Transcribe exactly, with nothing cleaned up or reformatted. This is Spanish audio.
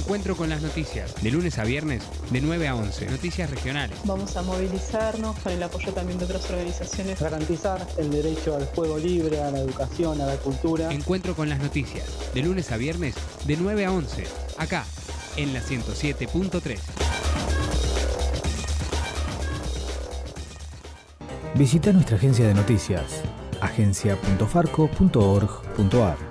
Encuentro con las noticias, de lunes a viernes, de nueve a once. Noticias regionales. Vamos a movilizarnos con el apoyo también de otras organizaciones. Garantizar el derecho al juego libre, a la educación, a la cultura. Encuentro con las noticias, de lunes a viernes, de nueve a once. Acá, en la ciento siete punto tres. Visita nuestra agencia de noticias, agencia punto farco punto org punto ar.